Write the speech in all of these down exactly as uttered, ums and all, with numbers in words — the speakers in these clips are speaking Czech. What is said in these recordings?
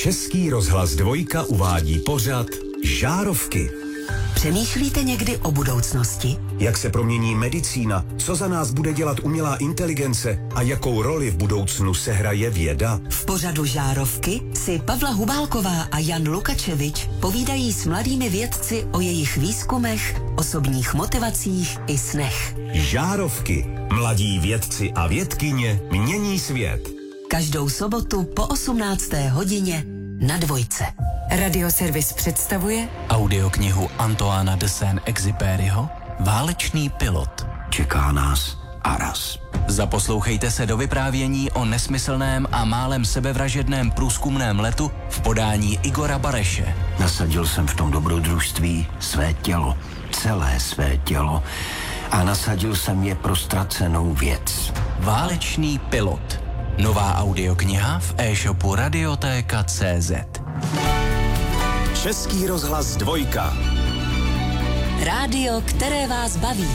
Český rozhlas Dvojka uvádí pořad Žárovky. Přemýšlíte někdy o budoucnosti? Jak se promění medicína, co za nás bude dělat umělá inteligence a jakou roli v budoucnu sehraje věda? V pořadu Žárovky si Pavla Hubálková a Jan Lukačevič povídají s mladými vědci o jejich výzkumech, osobních motivacích i snech. Žárovky. Mladí vědci a vědkyně mění svět. Každou sobotu po osmnácté hodině na Dvojce. Radioservis představuje audioknihu Antoána de Saint-Exupéryho Válečný pilot. Čeká nás Aras. Zaposlouchejte se do vyprávění o nesmyslném a málem sebevražedném průzkumném letu v podání Igora Bareše. Nasadil jsem v tom dobrodružství své tělo, celé své tělo, a nasadil jsem je pro ztracenou věc. Válečný pilot. Nová audiokniha v e-shopu Radiotéka tečka cé zet. Český rozhlas Dvojka. Rádio, které vás baví.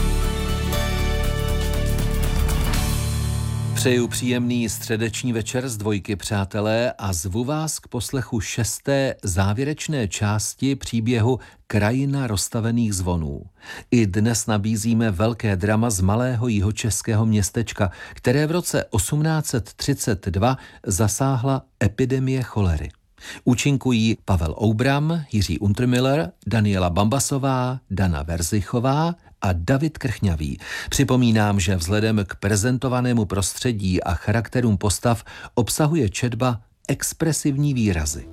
Přeju příjemný středeční večer z Dvojky, přátelé, a zvu vás k poslechu šesté závěrečné části příběhu Krajina rozstavených zvonů. I dnes nabízíme velké drama z malého jihočeského městečka, které v roce osmnáct třicet dva zasáhla epidemie cholery. Účinkují Pavel Oubram, Jiří Untermiller, Daniela Bambasová, Dana Verzichová a David Krchňavý. Připomínám, že vzhledem k prezentovanému prostředí a charakterům postav obsahuje četba expresivní výrazy.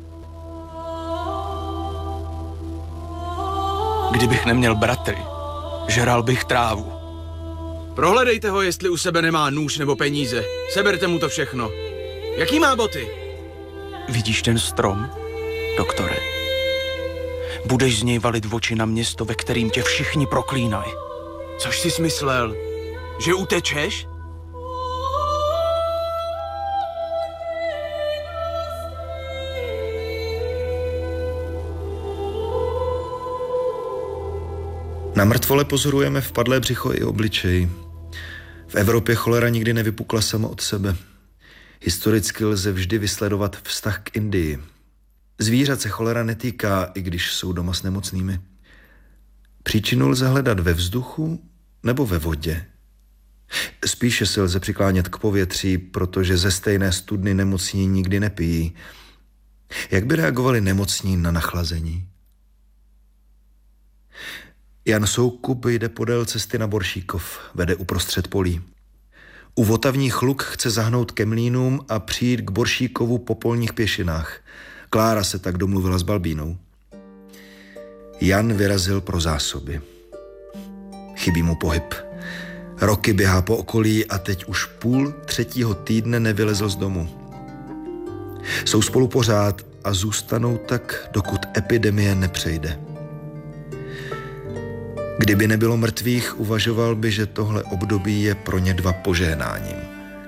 Kdybych neměl bratry, žral bych trávu. Prohledejte ho, jestli u sebe nemá nůž nebo peníze. Seberte mu to všechno. Jaký má boty? Vidíš ten strom, doktore? Budeš z něj valit oči na město, ve kterým tě všichni proklínají. Což jsi smyslel? Že utečeš? Na mrtvole pozorujeme vpadlé břicho i obličej. V Evropě cholera nikdy nevypukla sama od sebe. Historicky lze vždy vysledovat vztah k Indii. Zvířat se cholera netýká, i když jsou doma s nemocnými. Příčinu lze hledat ve vzduchu nebo ve vodě. Spíše se lze přiklánět k povětří, protože ze stejné studny nemocní nikdy nepijí. Jak by reagovali nemocní na nachlazení? Jan Soukup jde podél cesty na Boršíkov, vede uprostřed polí. U Votavních luk chce zahnout ke mlýnům a přijít k Boršíkovu po polních pěšinách. Klára se tak domluvila s Balbínou. Jan vyrazil pro zásoby. Chybí mu pohyb. Roky běhá po okolí a teď už půl třetího týdne nevylezl z domu. Jsou spolu pořád a zůstanou tak, dokud epidemie nepřejde. Kdyby nebylo mrtvých, uvažoval by, že tohle období je pro ně dva požehnáním.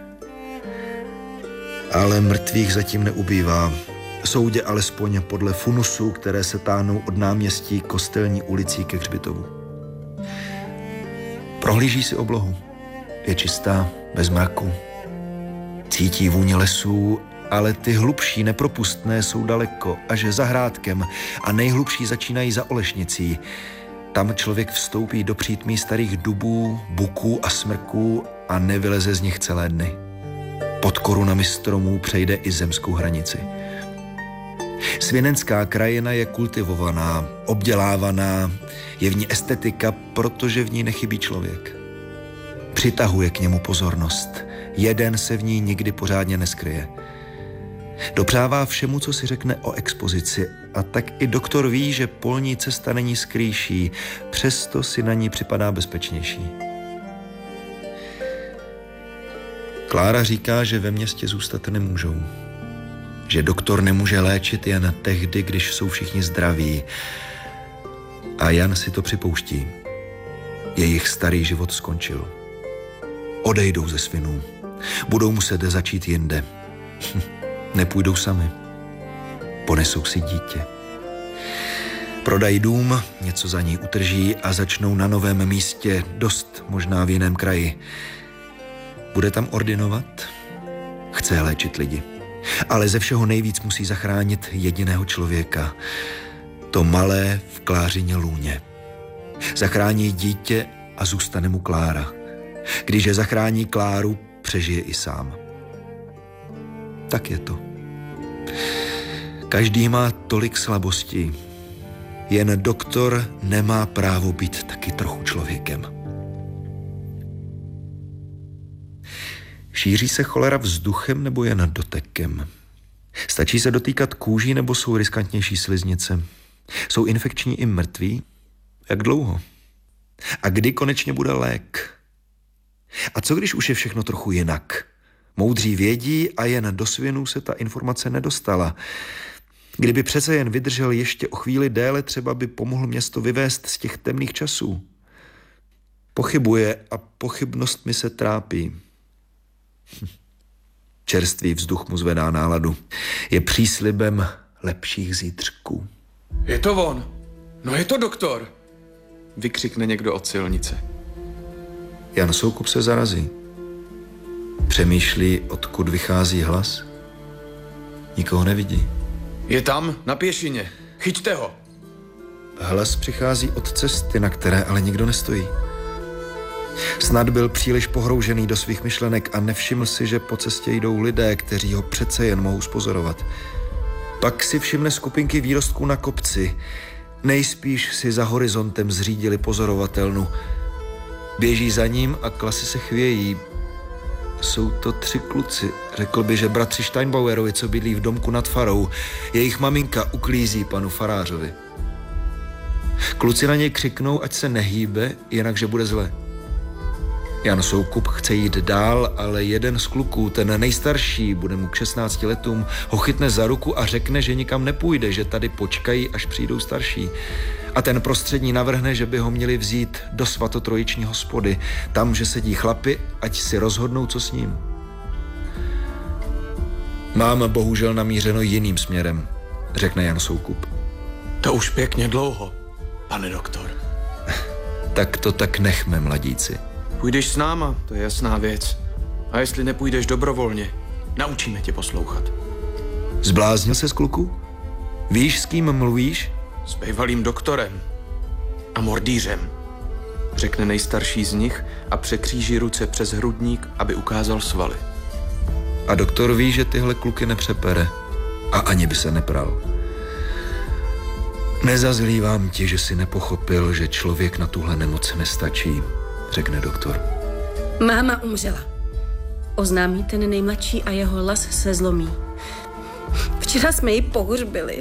Ale mrtvých zatím neubývá. Soudě alespoň podle funusů, které se táhnou od náměstí Kostelní ulicí ke hřbitovu. Prohlíží si oblohu. Je čistá, bez mraku. Cítí vůni lesů, ale ty hlubší nepropustné jsou daleko, až za hrádkem, a nejhlubší začínají za Olešnicí. Tam člověk vstoupí do přítmí starých dubů, buků a smrků a nevyleze z nich celé dny. Pod korunami stromů přejde i zemskou hranici. Svinenská krajina je kultivovaná, obdělávaná, je v ní estetika, protože v ní nechybí člověk. Přitahuje k němu pozornost. Jeden se v ní nikdy pořádně neskryje. Dopřává všemu, co si řekne o expozici, a tak i doktor ví, že polní cesta není skrýší, přesto si na ní připadá bezpečnější. Klára říká, že ve městě zůstat nemůžou. Že doktor nemůže léčit jen tehdy, když jsou všichni zdraví. A Jan si to připouští. Jejich starý život skončil. Odejdou ze Svinů. Budou muset začít jinde. Nepůjdou sami. Ponesou si dítě. Prodají dům, něco za ní utrží a začnou na novém místě, dost možná v jiném kraji. Bude tam ordinovat? Chce léčit lidi. Ale ze všeho nejvíc musí zachránit jediného člověka. To malé v Klářině lůně. Zachrání dítě a zůstane mu Klára. Když je zachrání Kláru, přežije i sám. Tak je to. Každý má tolik slabostí. Jen doktor nemá právo být taky trochu člověkem. Šíří se cholera vzduchem nebo jen dotekem? Stačí se dotýkat kůží nebo jsou riskantnější sliznice? Jsou infekční i mrtví? Jak dlouho? A kdy konečně bude lék? A co když už je všechno trochu jinak? Moudří vědí a jen do svěnů se ta informace nedostala. Kdyby přece jen vydržel ještě o chvíli déle, třeba by pomohl město vyvést z těch temných časů. Pochybuje a pochybnost mi se trápí. Čerstvý vzduch mu zvedá náladu. Je příslibem lepších zítřků. Je to on. No je to doktor. Vykřikne někdo od silnice. Jan Soukup se zarazí. Přemýšlí, odkud vychází hlas. Nikoho nevidí. Je tam, na pěšině. Chyťte ho. Hlas přichází od cesty, na které ale nikdo nestojí. Snad byl příliš pohroužený do svých myšlenek a nevšiml si, že po cestě jdou lidé, kteří ho přece jen mohou spozorovat. Pak si všimne skupinky výrostků na kopci. Nejspíš si za horizontem zřídili pozorovatelnu. Běží za ním a klasy se chvějí. Jsou to tři kluci. Řekl by, že bratři Steinbauerovi, co bydlí v domku nad farou. Jejich maminka uklízí panu farářovi. Kluci na něj křiknou, ať se nehýbe, jinak že bude zle. Jan Soukup chce jít dál, ale jeden z kluků, ten nejstarší, bude mu k šestnácti letům, ho chytne za ruku a řekne, že nikam nepůjde, že tady počkají, až přijdou starší. A ten prostřední navrhne, že by ho měli vzít do svatotrojiční hospody, tam, že sedí chlapi, ať si rozhodnou, co s ním. Mám bohužel namířeno jiným směrem, řekne Jan Soukup. To už pěkně dlouho, pane doktor. Tak to tak nechme, mladíci. Půjdeš s náma, to je jasná věc. A jestli nepůjdeš dobrovolně, naučíme tě poslouchat. Zbláznil se z kluku? Víš, s kým mluvíš? S bývalým doktorem a mordýřem, řekne nejstarší z nich a překříží ruce přes hrudník, aby ukázal svaly. A doktor ví, že tyhle kluky nepřepere a ani by se nepral. Nezazlívám ti, že si nepochopil, že člověk na tuhle nemoc nestačí, řekne doktor. Máma umřela. Oznámí ten nejmladší a jeho hlas se zlomí. Včera jsme ji pohřbili.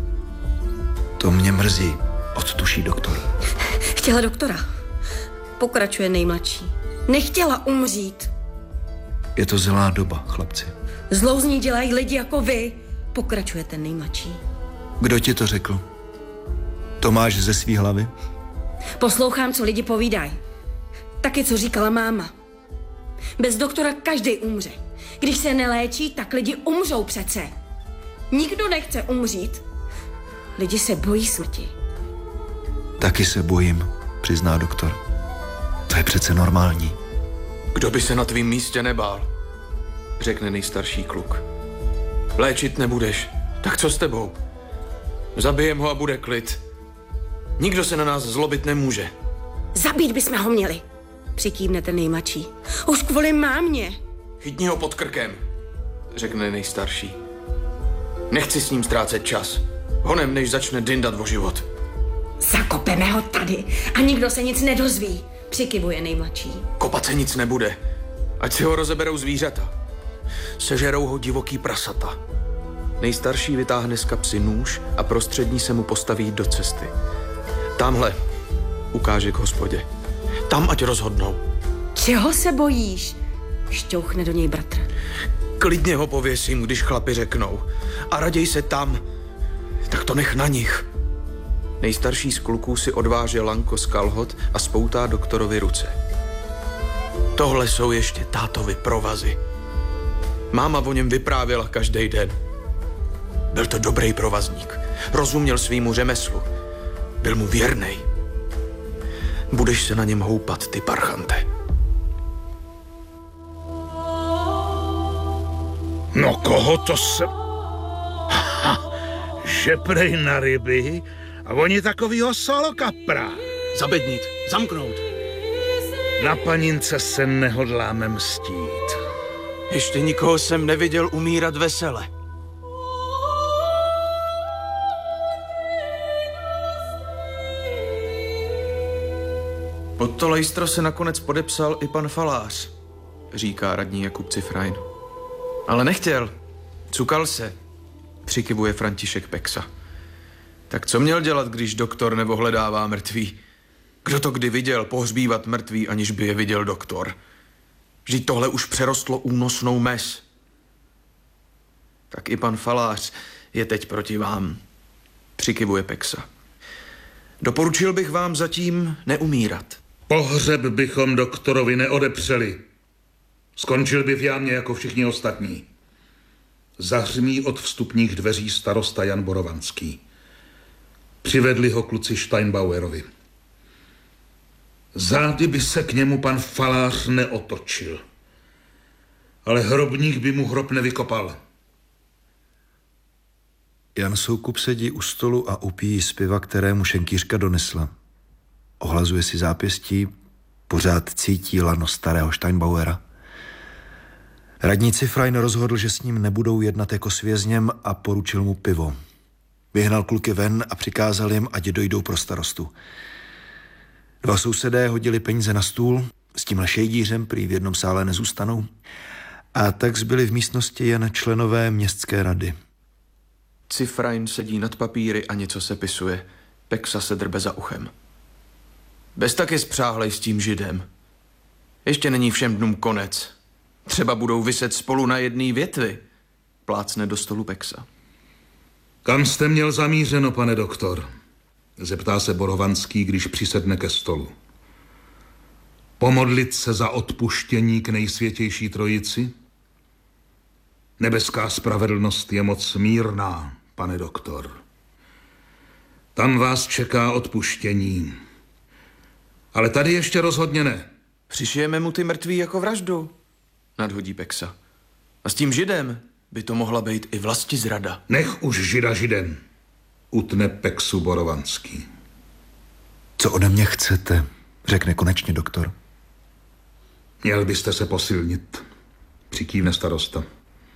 To mě mrzí, odtuší doktor. Chtěla doktora. Pokračuje nejmladší. Nechtěla umřít. Je to zlá doba, chlapci. Zlou z ní dělají lidi jako vy. Pokračuje ten nejmladší. Kdo ti to řekl? To máš ze svý hlavy? Poslouchám, co lidi povídají. Taky, co říkala máma. Bez doktora každý umře. Když se neléčí, tak lidi umřou přece. Nikdo nechce umřít. Lidi se bojí smrti. Taky se bojím, přizná doktor. To je přece normální. Kdo by se na tvým místě nebál, řekne nejstarší kluk. Léčit nebudeš, tak co s tebou? Zabijem ho a bude klid. Nikdo se na nás zlobit nemůže. Zabít bychom ho měli, přikývne ten nejmladší. Už kvůli mámě. Chytni ho pod krkem, řekne nejstarší. Nechci s ním ztrácet čas. Honem, než začne dyndat o život. Zakopeme ho tady a nikdo se nic nedozví, přikivuje nejmladší. Kopat se nic nebude. Ať si ho rozeberou zvířata. Sežerou ho divoký prasata. Nejstarší vytáhne z kapsy nůž a prostřední se mu postaví do cesty. Tamhle, ukáže k hospodě. Tam ať rozhodnou. Čeho se bojíš? Šťouchne do něj bratr. Klidně ho pověsím, když chlapi řeknou. A raději se tam. Tak to nech na nich. Nejstarší z kluků si odváže lanko z kalhot a spoutá doktorovi ruce. Tohle jsou ještě tátovi provazy. Máma o něm vyprávěla každý den. Byl to dobrý provazník. Rozuměl svýmu řemeslu. Byl mu věrnej. Budeš se na něm houpat, ty parchante. No koho to se... Ha, že prej na ryby a oni takovýho solokapra. Zabednit, zamknout. Na panince se nehodláme mstít. Ještě nikoho jsem neviděl umírat vesele. Pod to lejstro se nakonec podepsal i pan falář, říká radní Jakub Cifrajn. Ale nechtěl. Cukal se, přikyvuje František Peksa. Tak co měl dělat, když doktor nevohledává mrtví? Kdo to kdy viděl pohřbívat mrtví, aniž by je viděl doktor? Vždyť tohle už přerostlo únosnou mez. Tak i pan falář je teď proti vám, přikyvuje Peksa. Doporučil bych vám zatím neumírat. Pohřeb bychom doktorovi neodepřeli. Skončil by v jámě jako všichni ostatní. Zahřmí od vstupních dveří starosta Jan Borovanský. Přivedli ho kluci Steinbauerovi. Zády by se k němu pan falář neotočil. Ale hrobník by mu hrob nevykopal. Jan Soukup sedí u stolu a upíjí z piva, které mu šenkýřka donesla. Ohlazuje si zápěstí, pořád cítí lano starého Steinbauera. Radní Cifrajn rozhodl, že s ním nebudou jednat jako s vězněm a poručil mu pivo. Vyhnal kluky ven a přikázal jim, ať dojdou pro starostu. Dva sousedé hodili peníze na stůl, s tímhle šejdířem prý v jednom sále nezůstanou. A tak zbyli v místnosti jen členové městské rady. Cifrajn sedí nad papíry a něco se pisuje. Peksa se drbe za uchem. Bez taky spřáhlej s tím židem. Ještě není všem dnům konec. Třeba budou viset spolu na jedné větvi. Plácne do stolu Peksa. Kam jste měl zamířeno, pane doktor? Zeptá se Borovanský, když přisedne ke stolu. Pomodlit se za odpuštění k nejsvětější trojici? Nebeská spravedlnost je moc mírná, pane doktor. Tam vás čeká odpuštění. Ale tady ještě rozhodně ne. Přišijeme mu ty mrtví jako vraždu, nadhodí Peksa. A s tím židem by to mohla být i vlastizrada. Nech už žida židem, utne Peksu Borovanský. Co ode mě chcete, řekne konečně doktor. Měl byste se posilnit, přikývne starosta.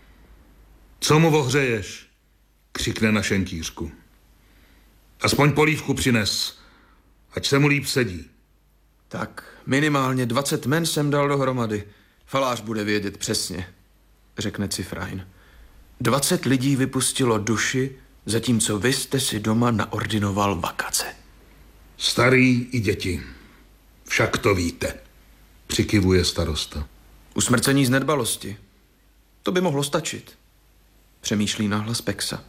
Co mu ohřeješ? Křikne na šenkýřku. Aspoň polívku přines, ať se mu líp sedí. Tak minimálně dvacet men jsem dal dohromady. Falář bude vědět přesně, řekne Cifrajn. Dvacet lidí vypustilo duši, zatímco vy jste si doma naordinoval vakace. Starý i děti. Však to víte, přikivuje starosta. Usmrcení z nedbalosti. To by mohlo stačit, přemýšlí nahlas Peksa.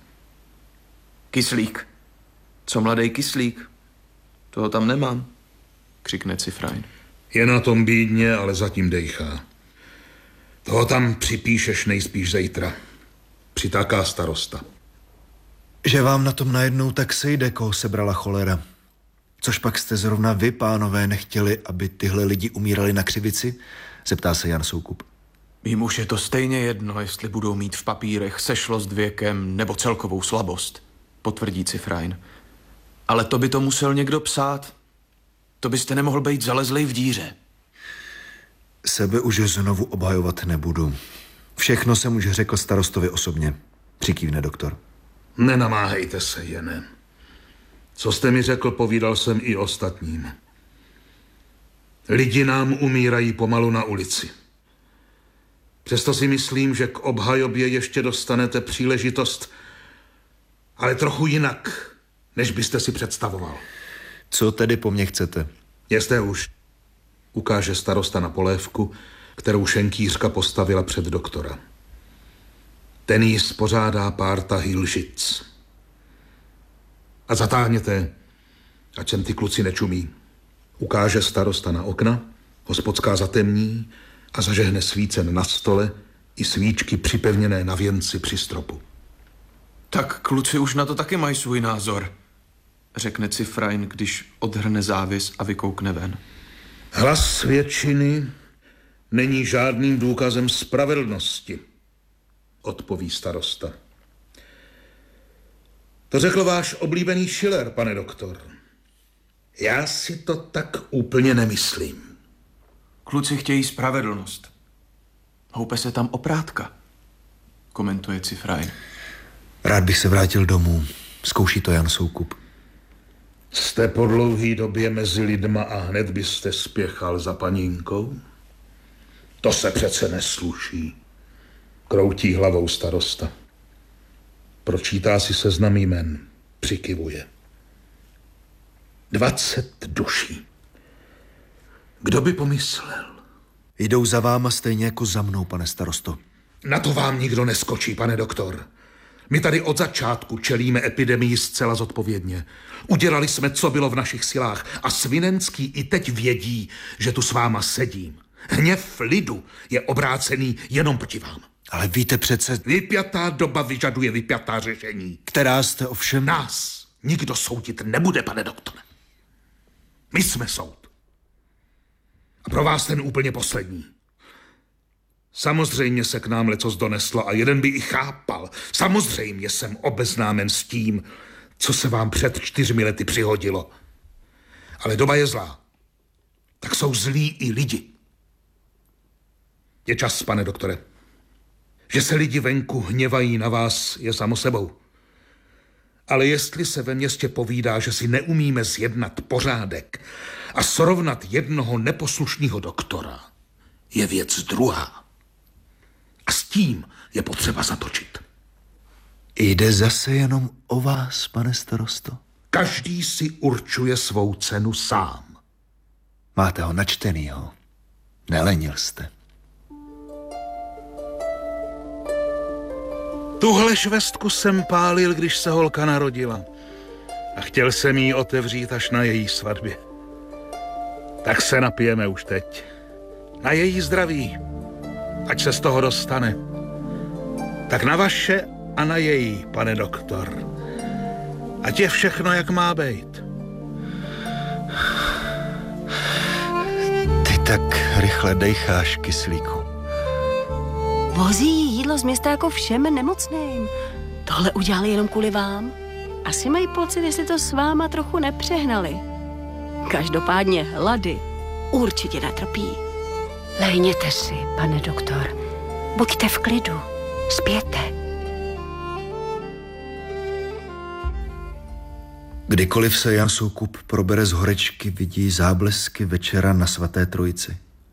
Kyslík. Co mladý kyslík? Toho tam nemám, křikne Cifrajn. Je na tom bídně, ale zatím dejchá. Toho tam připíšeš nejspíš zítra. Přitáká starosta. Že vám na tom najednou tak sejde, koho sebrala cholera. Což pak jste zrovna vy, pánové, nechtěli, aby tyhle lidi umírali na křivici? Zeptá se Jan Soukup. Mým už je to stejně jedno, jestli budou mít v papírech sešlost věkem nebo celkovou slabost, potvrdí Cifrajn. Ale to by to musel někdo psát. To byste nemohl být zalezlej v díře. Sebe už znovu obhajovat nebudu. Všechno jsem už řekl starostovi osobně, přikývne doktor. Nenamáhejte se, Jene. Co jste mi řekl, povídal jsem i ostatním. Lidi nám umírají pomalu na ulici. Přesto si myslím, že k obhajobě ještě dostanete příležitost, ale trochu jinak, než byste si představoval. Co tedy po mně chcete? Jste už. Ukáže starosta na polévku, kterou šenkýřka postavila před doktora. Ten jí spořádá pár tahý lžic. A zatáhněte, ať sem ty kluci nečumí. Ukáže starosta na okna, hospodská zatemní a zažehne svícen na stole i svíčky připevněné na věnci při stropu. Tak kluci už na to taky mají svůj názor, řekne Cifrajn, když odhrne závěs a vykoukne ven. Hlas většiny není žádným důkazem spravedlnosti, odpoví starosta. To řekl váš oblíbený Schiller, pane doktor. Já si to tak úplně nemyslím. Kluci chtějí spravedlnost. Houpe se tam oprátka, komentuje Cifraj. Rád bych se vrátil domů. Zkouší to Jan Soukup. Jste po dlouhý době mezi lidma a hned byste spěchal za panínkou? To se přece nesluší. Kroutí hlavou starosta. Pročítá si seznam jmen. Přikyvuje. Dvacet duší. Kdo by pomyslel? Jdou za váma stejně jako za mnou, pane starosto. Na to vám nikdo neskočí, pane doktor. My tady od začátku čelíme epidemii zcela zodpovědně. Udělali jsme, co bylo v našich silách a Svinenský i teď vědí, že tu s váma sedím. Hněv lidu je obrácený jenom proti vám. Ale víte přece... Vypjatá doba vyžaduje vypjatá řešení. Která jste ovšem... Nás nikdo soudit nebude, pane doktore. My jsme soud. A pro vás ten úplně poslední. Samozřejmě se k nám lecos doneslo a jeden by i chápal. Samozřejmě jsem obeznámen s tím, co se vám před čtyřmi lety přihodilo. Ale doba je zlá. Tak jsou zlí i lidi. Je čas, pane doktore. Že se lidi venku hněvají na vás, je samo sebou. Ale jestli se ve městě povídá, že si neumíme zjednat pořádek a srovnat jednoho neposlušného doktora, je věc druhá. A s tím je potřeba zatočit. Jde zase jenom o vás, pane starosto. Každý si určuje svou cenu sám. Máte ho načtenýho. Nelenil jste. Tuhle švestku jsem pálil, když se holka narodila. A chtěl jsem jí otevřít až na její svatbě. Tak se napijeme už teď. Na její zdraví. Ať se z toho dostane. Tak na vaše a na její, pane doktor. Ať je všechno, jak má být. Ty tak rychle dejcháš, kyslíku. Vozí jídlo z města jako všem nemocným. Tohle udělali jenom kvůli vám. Asi mají pocit, jestli to s váma trochu nepřehnali. Každopádně hlady určitě netrpí. Lehněte si, pane doktor. Buďte v klidu. Spěte. Kdykoliv se Jan Soukup probere z horečky, vidí záblesky večera na svaté trojici.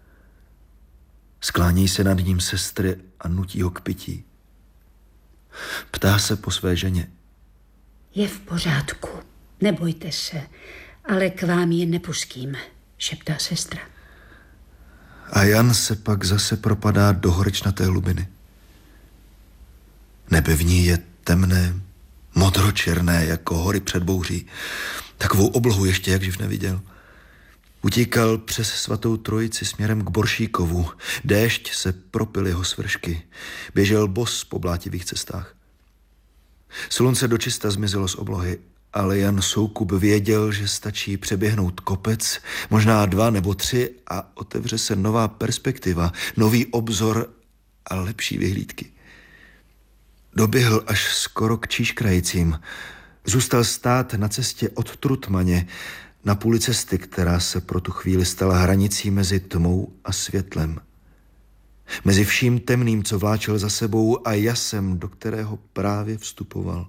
Sklání se nad ním sestry a nutí ho k pití. Ptá se po své ženě. Je v pořádku, nebojte se, ale k vám je nepustím, šeptá sestra. A Jan se pak zase propadá do horečnaté hlubiny. Nebe v ní je temné, modročerné, jako hory před bouří. Takovou oblohu ještě jak živ neviděl. Utíkal přes svatou trojici směrem k Boršíkovu. Déšť se propil jeho svršky. Běžel bos po blátivých cestách. Slunce dočista zmizelo z oblohy, ale Jan Soukup věděl, že stačí přeběhnout kopec, možná dva nebo tři a otevře se nová perspektiva, nový obzor a lepší vyhlídky. Doběhl až skoro k Číškrajicím. Zůstal stát na cestě od Trutmaně, na půli cesty, která se pro tu chvíli stala hranicí mezi tmou a světlem. Mezi vším temným, co vláčel za sebou, a jasem, do kterého právě vstupoval.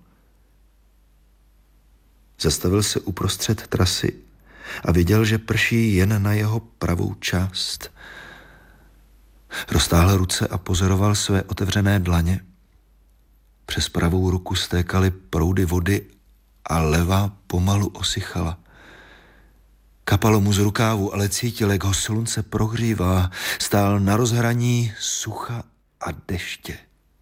Zastavil se uprostřed trasy a viděl, že prší jen na jeho pravou část. Roztáhl ruce a pozoroval své otevřené dlaně. Přes pravou ruku stékaly proudy vody a levá pomalu osychala. Kapalo mu z rukávu, ale cítil, jak ho slunce prohřívá. Stál na rozhraní sucha a deště.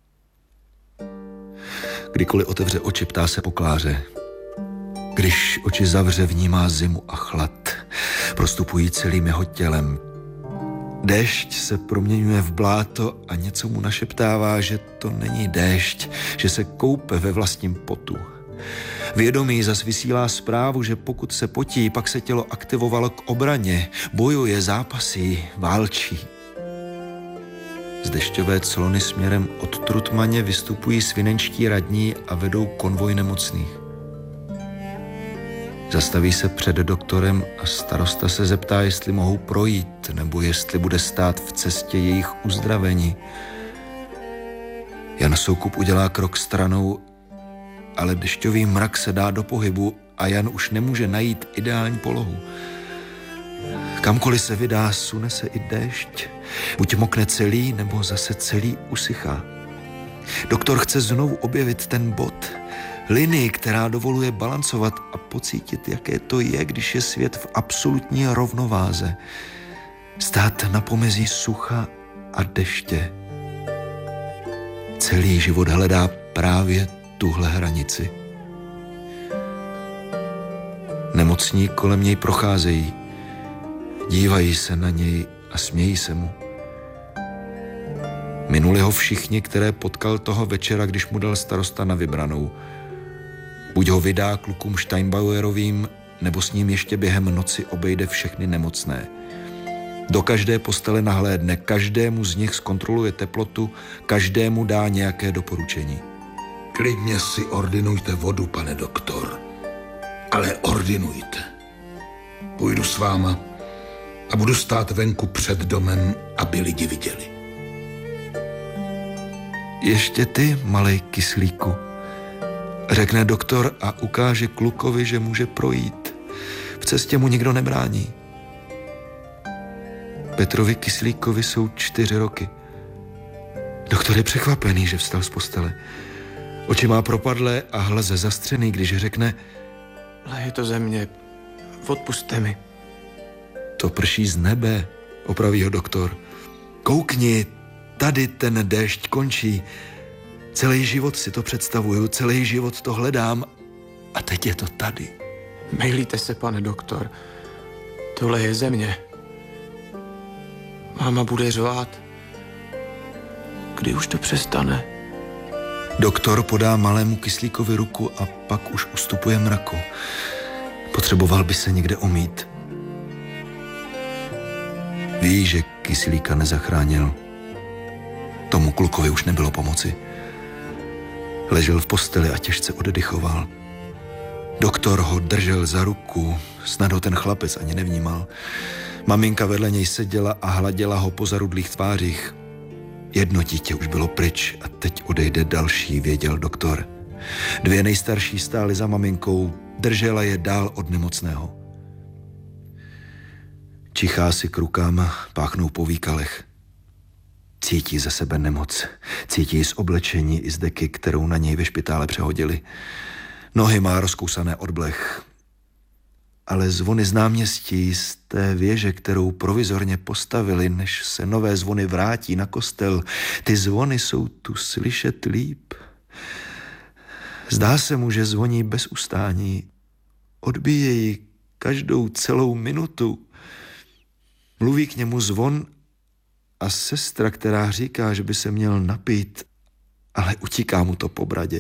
Kdykoliv otevře oči, ptá se po Kláře. Když oči zavře, vnímá zimu a chlad. Prostupují celým jeho tělem. Déšť se proměňuje v bláto a něco mu našeptává, že to není déšť, že se koupe ve vlastním potu. Vědomí zas vysílá zprávu, že pokud se potí, pak se tělo aktivovalo k obraně, bojuje, zápasí, válčí. Z dešťové colony směrem od Trutmaně vystupují svinenčtí radní a vedou konvoj nemocných. Zastaví se před doktorem a starosta se zeptá, jestli mohou projít, nebo jestli bude stát v cestě jejich uzdravení. Jan Soukup udělá krok stranou, ale dešťový mrak se dá do pohybu a Jan už nemůže najít ideální polohu. Kamkoliv se vydá, sune se i déšť. Buď mokne celý, nebo zase celý usychá. Doktor chce znovu objevit ten bod, linii, která dovoluje balancovat a pocítit, jaké to je, když je svět v absolutní rovnováze. Stát na pomezí sucha a deště. Celý život hledá právě tuhle hranici. Nemocní kolem něj procházejí, dívají se na něj a smějí se mu. Minuli ho všichni, které potkal toho večera, když mu dal starosta na vybranou. Buď ho vydá klukům Steinbauerovým, nebo s ním ještě během noci obejde všechny nemocné. Do každé postele nahlédne, každému z nich zkontroluje teplotu, každému dá nějaké doporučení. Klidně si ordinujte vodu, pane doktor, ale ordinujte. Půjdu s váma a budu stát venku před domem, aby lidi viděli. Ještě ty, malej kyslíku, řekne doktor a ukáže klukovi, že může projít. V cestě mu nikdo nebrání. Petrovi Kyslíkovi jsou čtyři roky. Doktor je překvapený, že vstal z postele. Oči má propadlé a hlas zastřený, když řekne: Leje to ze mě, odpusťte mi. To prší z nebe, opraví ho doktor. Koukni, tady ten déšť končí. Celý život si to představuju, celý život to hledám a teď je to tady. Mejlíte se, pane doktor. Tohle je země. Máma bude řvát. Kdy už to přestane? Doktor podá malému Kyslíkovi ruku a pak už ustupuje mraku. Potřeboval by se někde omýt. Ví, že Kyslíka nezachránil. Tomu klukovi už nebylo pomoci. Ležel v posteli a těžce oddychoval. Doktor ho držel za ruku, snad ho ten chlapec ani nevnímal. Maminka vedle něj seděla a hladila ho po zarudlých tvářích. Jedno dítě už bylo pryč a teď odejde další, věděl doktor. Dvě nejstarší stály za maminkou, držela je dál od nemocného. Čichá si k rukám, páchnou po výkalech. Cítí ze sebe nemoc, cítí z oblečení i z deky, kterou na něj ve špitále přehodili. Nohy má rozkousané od blech. Ale zvony z náměstí, z té věže, kterou provizorně postavili, než se nové zvony vrátí na kostel, ty zvony jsou tu slyšet líp. Zdá se mu, že zvoní bez ustání. Odbíjejí každou celou minutu. Mluví k němu zvon a sestra, která říká, že by se měl napít, ale utíká mu to po bradě.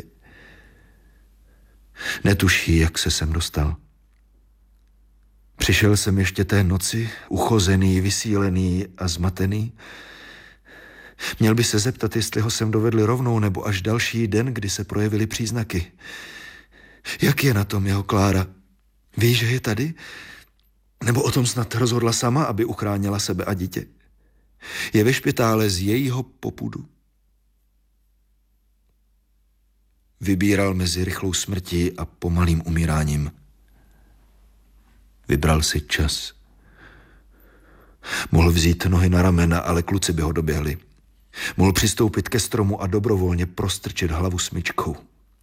Netuší, jak se sem dostal. Přišel jsem ještě té noci, uchozený, vysílený a zmatený. Měl by se zeptat, jestli ho sem dovedli rovnou, nebo až další den, kdy se projevily příznaky. Jak je na tom jeho Klára? Ví, že je tady? Nebo o tom snad rozhodla sama, aby uchránila sebe a dítě? Je ve špitále z jejího popudu. Vybíral mezi rychlou smrtí a pomalým umíráním. Vybral si čas. Mohl vzít nohy na ramena, ale kluci by ho doběhli. Mohl přistoupit ke stromu a dobrovolně prostrčit hlavu smyčkou.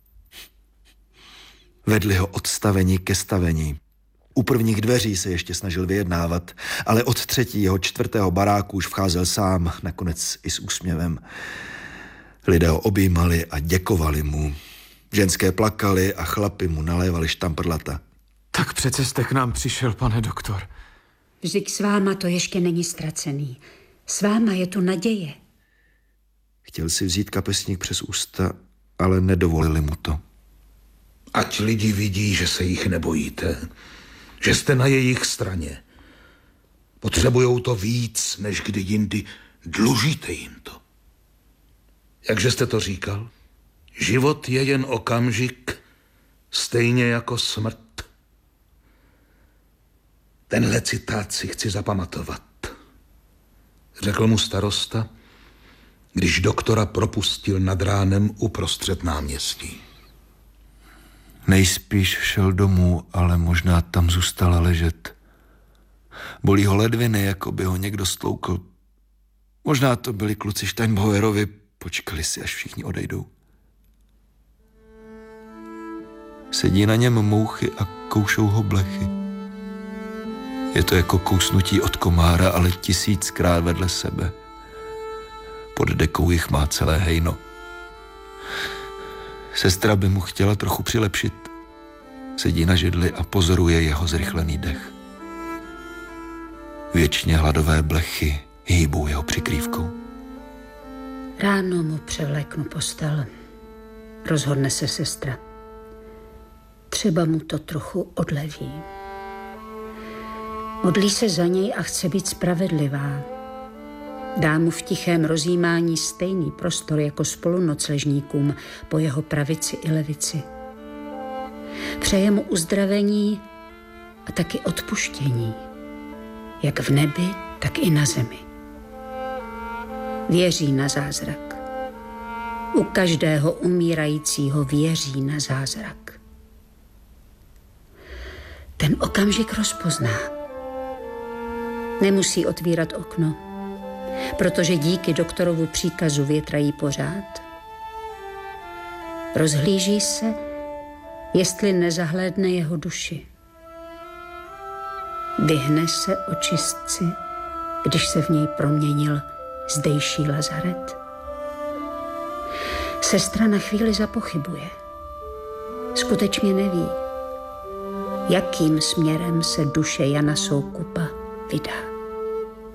Vedli ho od stavení ke stavení. U prvních dveří se ještě snažil vyjednávat, ale od třetího, čtvrtého baráku už vcházel sám, nakonec i s úsměvem. Lidé ho objímali a děkovali mu. Ženské plakaly a chlapi mu nalévali štamprlata. Tak přece jste k nám přišel, pane doktor. Vždyť s váma to ještě není ztracený. S váma je tu naděje. Chtěl si vzít kapesník přes ústa, ale nedovolili mu to. Ať lidi vidí, že se jich nebojíte, že jste na jejich straně. Potřebujou to víc, než kdy jindy. Dlužíte jim to. Jakže jste to říkal? Život je jen okamžik, stejně jako smrt. Tenhle citát si chci zapamatovat. Řekl mu starosta, když doktora propustil nad ránem uprostřed náměstí. Nejspíš šel domů, ale možná tam zůstala ležet. Bolí ho ledviny, jako by ho někdo stloukl. Možná to byli kluci Steinbauerovi, počkali si, až všichni odejdou. Sedí na něm mouchy a koušou ho blechy. Je to jako kousnutí od komára, ale tisíckrát vedle sebe. Pod dekou jich má celé hejno. Sestra by mu chtěla trochu přilepšit. Sedí na židli a pozoruje jeho zrychlený dech. Věčně hladové blechy hýbou jeho přikrývkou. Ráno mu převléknu postel. Rozhodne se sestra. Třeba mu to trochu odleví. Modlí se za něj a chce být spravedlivá. Dá mu v tichém rozjímání stejný prostor jako spolunocležníkům po jeho pravici i levici. Přeje mu uzdravení a taky odpuštění, jak v nebi, tak i na zemi. Věří na zázrak. U každého umírajícího věří na zázrak. Ten okamžik rozpozná. Nemusí otvírat okno, protože díky doktorovu příkazu větrají pořád. Rozhlíží se, jestli nezahlédne jeho duši. Vyhne se očistci, když se v něj proměnil zdejší lazaret. Sestra na chvíli zapochybuje. Skutečně neví, jakým směrem se duše Jana Soukupa vydá.